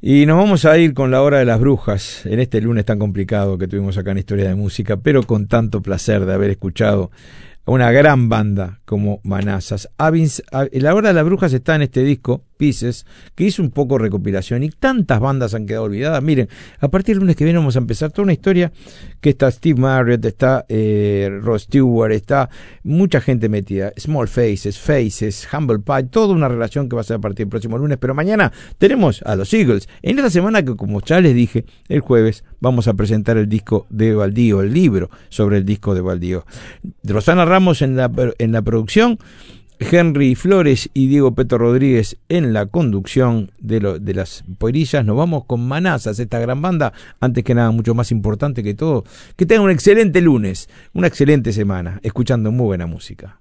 Y nos vamos a ir con la hora de las brujas, en este lunes tan complicado que tuvimos acá en Historia de Música, pero con tanto placer de haber escuchado a una gran banda como Manazas. La hora de las brujas está en este disco, Pieces, que hizo un poco recopilación y tantas bandas han quedado olvidadas. Miren, a partir del lunes que viene vamos a empezar toda una historia que está Steve Marriott, está Rod Stewart, está mucha gente metida, Small Faces, Humble Pie, toda una relación que va a ser a partir del próximo lunes, pero mañana tenemos a los Eagles. En esta semana que, como ya les dije, el jueves vamos a presentar el disco de Baldío, el libro sobre el disco de Baldío. Rosana Ramos en la producción, Henry Flores y Diego Peto Rodríguez en la conducción de las poerillas. Nos vamos con Manazas, esta gran banda. Antes que nada, mucho más importante que todo, que tengan un excelente lunes, una excelente semana, escuchando muy buena música.